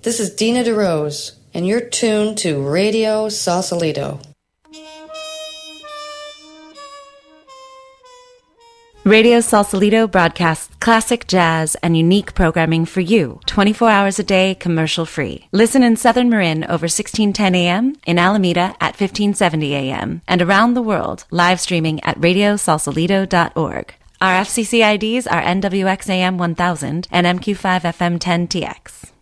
This is Dina DeRose, and you're tuned to Radio Sausalito. Radio Sausalito broadcasts classic jazz and unique programming for you, 24 hours a day, commercial-free. Listen in Southern Marin over 1610 AM, in Alameda at 1570 AM, and around the world, live streaming at radiosausalito.org. Our FCC IDs are NWXAM 1000 and MQ5FM 10TX.